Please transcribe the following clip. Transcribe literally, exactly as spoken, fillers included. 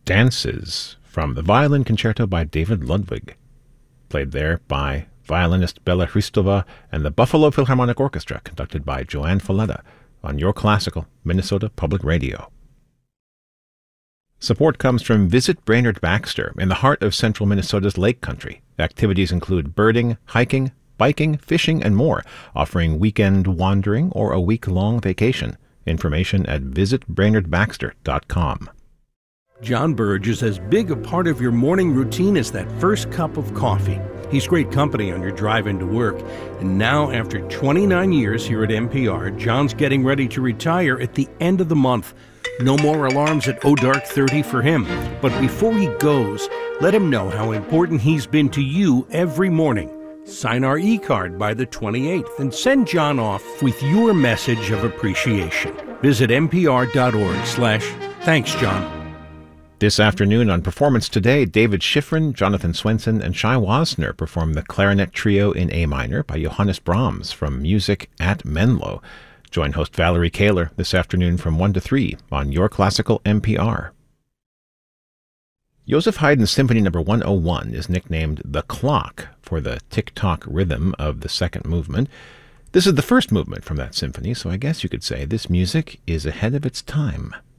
Dances from the Violin Concerto by David Ludwig, played there by violinist Bela Hristova and the Buffalo Philharmonic Orchestra, conducted by Joanne Falletta, on Your Classical, Minnesota Public Radio. Support comes from Visit Brainerd Baxter in the heart of central Minnesota's Lake Country. Activities include birding, hiking, biking, fishing, and more, offering weekend wandering or a week-long vacation. Information at visit brainerd baxter dot com. John Burge is as big a part of your morning routine as that first cup of coffee. He's great company on your drive into work. And now, after twenty-nine years here at N P R, John's getting ready to retire at the end of the month. No more alarms at oh dark thirty for him. But before he goes, let him know how important he's been to you every morning. Sign our e-card by the twenty-eighth and send John off with your message of appreciation. Visit npr.org slash thanks, John. This afternoon on Performance Today, David Schifrin, Jonathan Swenson, and Shai Wasner perform the Clarinet Trio in A minor by Johannes Brahms from Music at Menlo. Join host Valerie Kaler this afternoon from one to three on Your Classical N P R. Joseph Haydn's Symphony Number one oh one is nicknamed The Clock for the tick-tock rhythm of the second movement. This is the first movement from that symphony, so I guess you could say this music is ahead of its time.